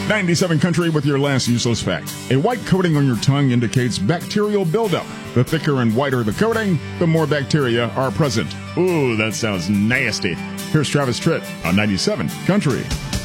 97 Country with your last useless fact. A white coating on your tongue indicates bacterial buildup. The thicker and whiter the coating, the more bacteria are present. Ooh, that sounds nasty. Here's Travis Tritt on 97 Country.